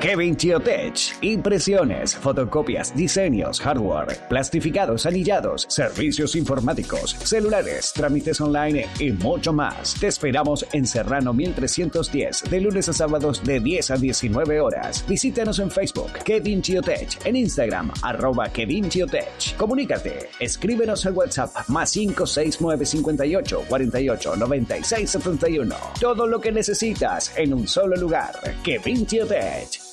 Kevin Chiotech. Impresiones, fotocopias, diseños, hardware, plastificados, anillados, servicios informáticos, celulares, trámites online y mucho más. Te esperamos en Serrano 1310, de lunes a sábados de 10 a 19 horas. Visítanos en Facebook, Kevin Chiotech, en Instagram, @Kevin Chiotech. Comunícate, escríbenos al WhatsApp +569 58 48 96 71. Todo lo que necesitas en un solo lugar. Kevin Chiotech.